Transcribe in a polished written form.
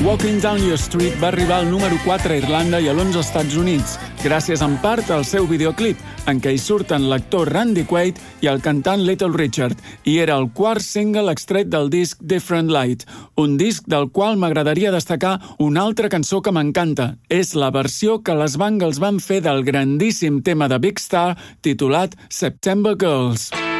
Walking Down Your Street va arribar al número 4 a Irlanda i a l'11 als Estats Units, gràcies en part al seu videoclip, en què hi surten l'actor Randy Quaid i el cantant Little Richard, i era el quart single extret del disc Different Light, un disc del qual m'agradaria destacar una altra cançó que m'encanta. És la versió que les Bangles van fer del grandíssim tema de Big Star titulat September Girls.